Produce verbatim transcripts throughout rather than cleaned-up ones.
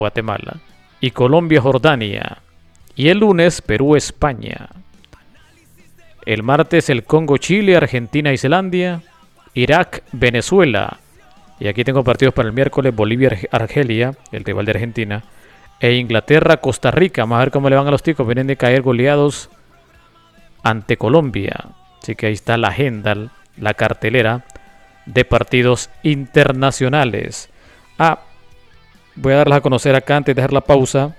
Guatemala. Y Colombia, Jordania. Y el lunes, Perú, España. El martes, el Congo, Chile, Argentina, Islandia. Irak, Venezuela. Y aquí tengo partidos para el miércoles, Bolivia, Argelia, el rival de Argentina. E Inglaterra, Costa Rica. Vamos a ver cómo le van a los ticos. Vienen de caer goleados ante Colombia. Así que ahí está la agenda, la cartelera de partidos internacionales. Ah, voy a darlas a conocer acá antes de dejar la pausa.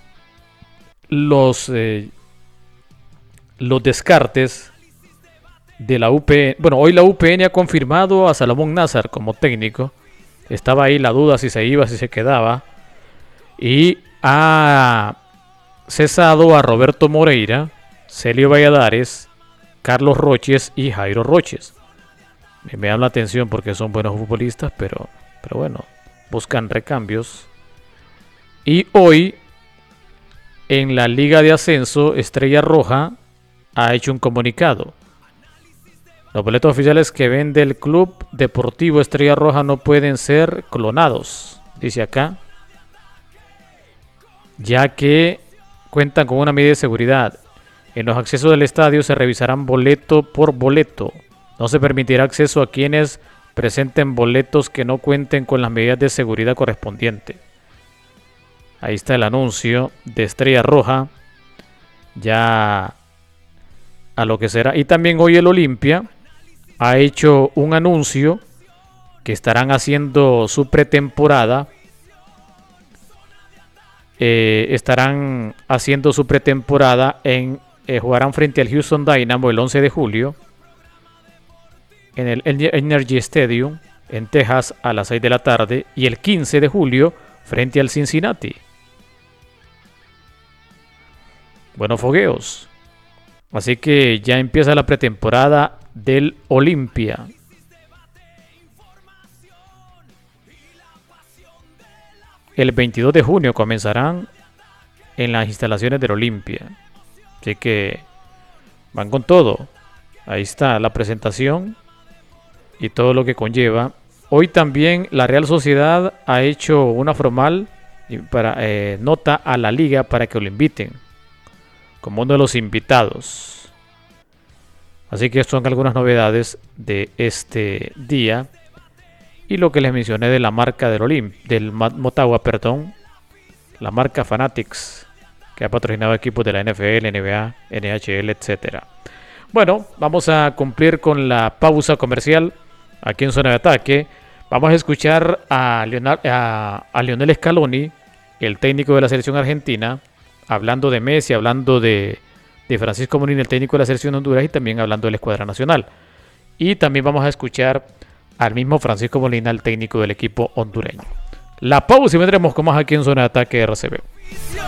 Los, eh, los descartes de la U P N. Bueno, hoy la U P N ha confirmado a Salomón Nazar como técnico. Estaba ahí la duda si se iba, si se quedaba. Y ha cesado a Roberto Moreira, Celio Valladares, Carlos Roches y Jairo Roches. Me, me llama la atención porque son buenos futbolistas, pero, pero bueno, buscan recambios. Y hoy, en la Liga de Ascenso, Estrella Roja ha hecho un comunicado. Los boletos oficiales que vende el Club Deportivo Estrella Roja no pueden ser clonados, dice acá, ya que cuentan con una medida de seguridad. En los accesos del estadio se revisarán boleto por boleto. No se permitirá acceso a quienes presenten boletos que no cuenten con las medidas de seguridad correspondientes. Ahí está el anuncio de Estrella Roja, ya a lo que será. Y también hoy el Olimpia ha hecho un anuncio que estarán haciendo su pretemporada. Eh, estarán haciendo su pretemporada en eh, jugarán frente al Houston Dynamo el once de julio en el Energy Stadium en Texas a las seis de la tarde y el quince de julio frente al Cincinnati. Buenos fogueos. Así que ya empieza la pretemporada del Olimpia. El veintidós de junio comenzarán en las instalaciones del Olimpia. Así que van con todo. Ahí está la presentación y todo lo que conlleva. Hoy también la Real Sociedad ha hecho una formal para, eh, nota a la liga para que lo inviten como uno de los invitados. Así que son algunas novedades de este día. Y lo que les mencioné de la marca del Olimp, del Motagua, perdón, la marca Fanatics, que ha patrocinado equipos de la N F L, N B A, N H L, etcétera. Bueno, vamos a cumplir con la pausa comercial aquí en Zona de Ataque. Vamos a escuchar a, Leonard, a, a Lionel Scaloni, el técnico de la selección argentina, hablando de Messi, hablando de, de Francisco Molina, el técnico de la selección de Honduras, y también hablando de la escuadra nacional. Y también vamos a escuchar al mismo Francisco Molina, el técnico del equipo hondureño. La pausa y vendremos con más aquí en Zona de Ataque R C B.